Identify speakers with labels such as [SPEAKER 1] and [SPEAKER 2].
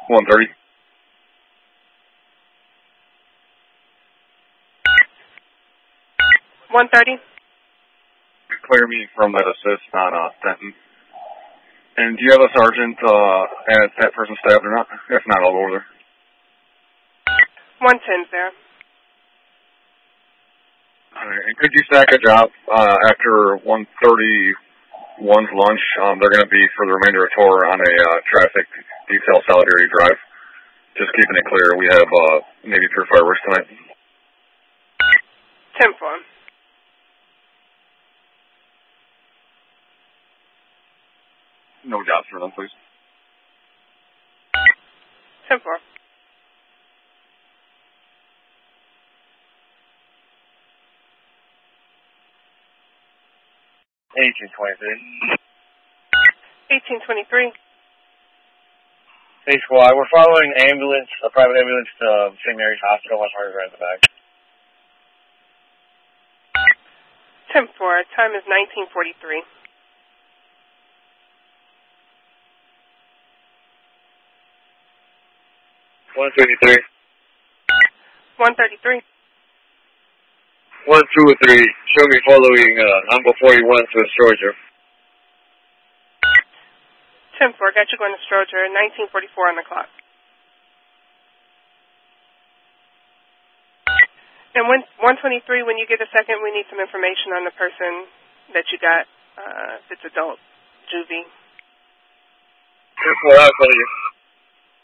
[SPEAKER 1] 130.
[SPEAKER 2] 130.
[SPEAKER 1] Clear me from that assist on Denton. And do you have a sergeant at that person's stabbed or not? If not, I'll go over there.
[SPEAKER 2] 110's there.
[SPEAKER 1] All right. And could you stack a job after 131's lunch? They're going to be for the remainder of the tour on a traffic detail Solidarity Drive. Just keeping it clear, we have Navy Pier fireworks tonight.
[SPEAKER 2] 10-4.
[SPEAKER 1] No jobs for them, please.
[SPEAKER 2] 10-4. $18.23.
[SPEAKER 3] Hey, squad, we're following ambulance, a private ambulance to St. Mary's Hospital. My partner's right in the back.
[SPEAKER 2] 10-4. Time is 19:43.
[SPEAKER 3] $133.
[SPEAKER 2] 133.
[SPEAKER 3] 1, 2, or 3. Show me following number 41 to Stroger.
[SPEAKER 2] 10-4. Got you going to Stroger. 19:44 on the clock. And 123, when you get a second, we need some information on the person that you got. If it's adult, juvie.
[SPEAKER 3] 10-4, I'll call you.